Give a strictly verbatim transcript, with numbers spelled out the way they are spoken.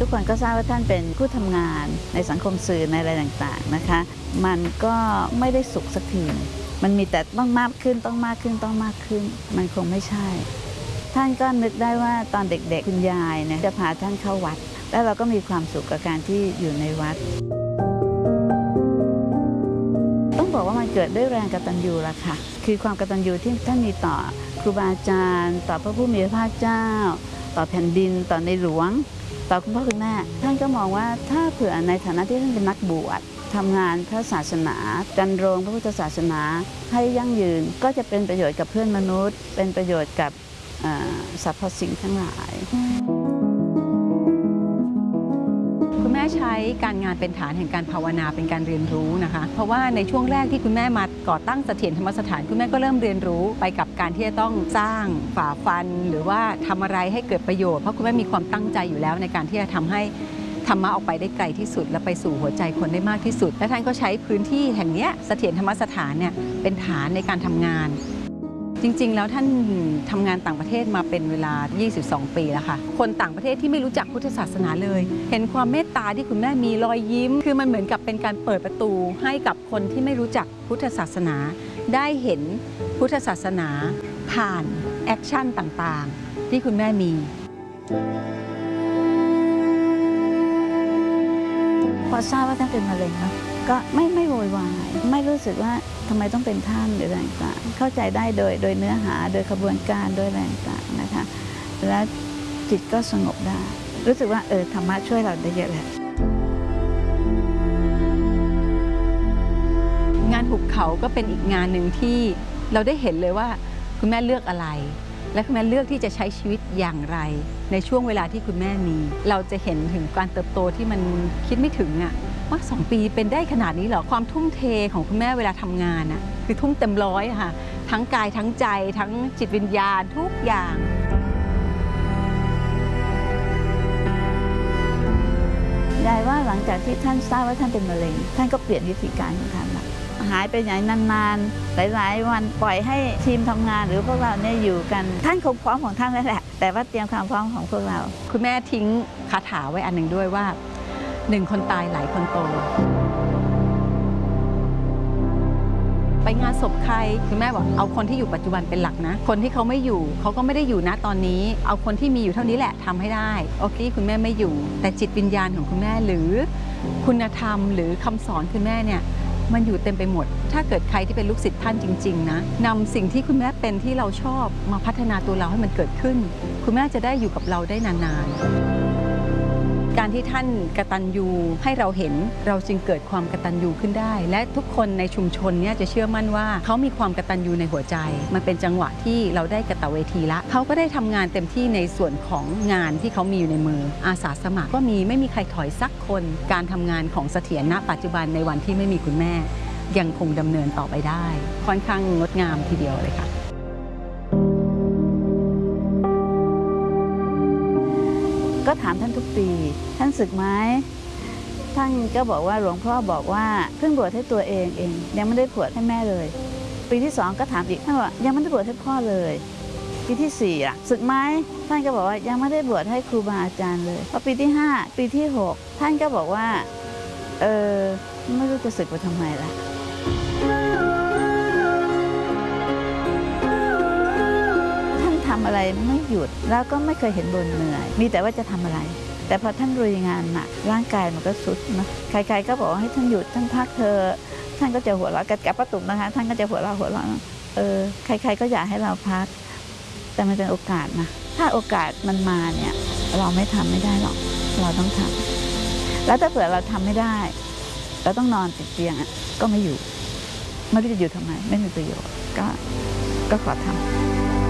ทุกคนก็ทราบว่าท่านเป็นผู้ทำงานในสังคมสื่อในอะไรต่างๆนะคะมันก็ไม่ได้สุขสักทีมันมีแต่ต้องมากขึ้นต้องมากขึ้นต้องมากขึ้นมันคงไม่ใช่ท่านก็นึกได้ว่าตอนเด็กๆคุณยายเนี่ยจะพาท่านเข้าวัดแล้วเราก็มีความสุขกับการที่อยู่ในวัดต้องบอกว่ามันเกิดด้วยแรงกตัญญูละค่ะคือความกตัญญูที่ท่านมีต่อครูบาอาจารย์ต่อพระผู้มีพระภาคเจ้าต่อแผ่นดินต่อในหลวงต่อคุณพ่อคุณแม่ท่านก็มองว่าถ้าเผื่อในฐานะที่ท่านเป็นนักบวชทำงานพระศาสนาจันโรงพระพุทธศาสนาให้ยั่งยืนก็จะเป็นประโยชน์กับเพื่อนมนุษย์เป็นประโยชน์กับสรรพสิ่งทั้งหลายคุณแม่ใช้การงานเป็นฐานแห่งการภาวนาเป็นการเรียนรู้นะคะเพราะว่าในช่วงแรกที่คุณแม่มาก่อตั้งเสถียรธรรมสถานคุณแม่ก็เริ่มเรียนรู้ไปกับการที่จะต้องสร้างฝ่าฟันหรือว่าทำอะไรให้เกิดประโยชน์เพราะคุณแม่มีความตั้งใจอยู่แล้วในการที่จะทำให้ธรรมะออกไปได้ไกลที่สุดและไปสู่หัวใจคนได้มากที่สุดและท่านก็ใช้พื้นที่แห่งนี้เสถียรธรรมสถานเนี่ยเป็นฐานในการทำงานจริงๆแล้วท่านทำงานต่างประเทศมาเป็นเวลายี่สิบสองปีแล้วค่ะคนต่างประเทศที่ไม่รู้จักพุทธศาสนาเลยเห็นความเมตตาที่คุณแม่มีรอยยิ้มคือมันเหมือนกับเป็นการเปิดประตูให้กับคนที่ไม่รู้จักพุทธศาสนาได้เห็นพุทธศาสนาผ่านแอคชั่นต่างๆที่คุณแม่มีพอทราบว่าท่านเป็นมะเร็งเนาะก็ไม่ไม่โวยวายไม่รู้สึกว่าทำไมต้องเป็นท่านหรืออะไรต่างเข้าใจได้โดยโดยเนื้อหาโดยกระบวนการโดยอะไรต่างนะคะแล้วจิตก็สงบได้รู้สึกว่าเออธรรมะช่วยเราได้เยอะเลยงานหุบเขาก็เป็นอีกงานหนึ่งที่เราได้เห็นเลยว่าคุณแม่เลือกอะไรและคุณแม่เลือกที่จะใช้ชีวิตอย่างไรในช่วงเวลาที่คุณแม่มีเราจะเห็นถึงการเติบโตที่มันคิดไม่ถึงอ่ะว่าสองปีเป็นได้ขนาดนี้เหรอความทุ่มเทของคุณแม่เวลาทำงานอ่ะคือทุ่มเต็มร้อยค่ะทั้งกายทั้งใจทั้งจิตวิญญาณทุกอย่างยายว่าหลังจากที่ท่านทราบว่าท่านเป็นมะเร็งท่านก็เปลี่ยนวิธีการของท่านละหายไปไหนนานๆหลายๆวันปล่อยให้ทีมทำงานหรือพวกเราเนี่ยอยู่กันท่านคงพร้อมของท่านแล้วแหละแต่ว่าเตรียมความพร้อมของพวกเราคุณแม่ทิ้งคาถาไว้อันหนึ่งด้วยว่าหนึ่งคนตายหลายคนโตไปงานศพใครคุณแม่บอกเอาคนที่อยู่ปัจจุบันเป็นหลักนะคนที่เขาไม่อยู่เขาก็ไม่ได้อยู่นะตอนนี้เอาคนที่มีอยู่เท่านี้แหละทำให้ได้โอเคคุณแม่ไม่อยู่แต่จิตวิญญาณของคุณแม่หรือคุณธรรมหรือคำสอนคุณแม่เนี่ยมันอยู่เต็มไปหมดถ้าเกิดใครที่เป็นลูกศิษย์ท่านจริงๆนะนำสิ่งที่คุณแม่เป็นที่เราชอบมาพัฒนาตัวเราให้มันเกิดขึ้นคุณแม่จะได้อยู่กับเราได้นานๆการที่ท่านกตัญญูให้เราเห็นเราจึงเกิดความกตัญญูขึ้นได้และทุกคนในชุมชนเนี่ยจะเชื่อมั่นว่าเขามีความกตัญญูในหัวใจมันเป็นจังหวะที่เราได้กตเวทีละเขาก็ได้ทำงานเต็มที่ในส่วนของงานที่เขามีอยู่ในมืออาสาสมัครก็มีไม่มีใครถอยสักคนการทำงานของเสถียรณปัจจุบันในวันที่ไม่มีคุณแม่ยังคงดำเนินต่อไปได้ค่อนข้างงดงามทีเดียวเลยค่ะก็ถามท่านทุกปีท่านศึกไหมท่านก็บอกว่าหลวงพ่อบอกว่าเพิ่งบวชให้ตัวเองเองยังไม่ได้บวชให้แม่เลยปีที่สองก็ถามอีกท่านบอกยังไม่ได้บวชให้พ่อเลยปีที่สี่อ่ะศึกไหมท่านก็บอกว่ายังไม่ได้บวชให้ครูบาอาจารย์เลยพอปีที่ห้าปีที่หกท่านก็บอกว่าเออไม่รู้จะศึกไปทำไมล่ะทำอะไรไม่หยุดแล้วก็ไม่เคยเห็นบ่นเหนื่อยมีแต่ว่าจะทำอะไรแต่พอท่านลุยงานหนักร่างกายมันก็สุดนะใครๆก็บอกให้ท่านหยุดท่านพักเธอท่านก็จะหัวเราะกับป้าตุ๋มนะคะท่านก็จะหัวเราะหัวเราะเออใครๆก็อยากให้เราพักแต่มันเป็นโอกาสนะถ้าโอกาสมันมาเนี่ยเราไม่ทำไม่ได้หรอกเราต้องทำแล้วถ้าเผื่อเราทำไม่ได้เราต้องนอนติดเตียงอ่ะก็ไม่อยู่ไม่รู้จะอยู่ทำไมไม่มีประโยชน์ก็ก็ขอทำ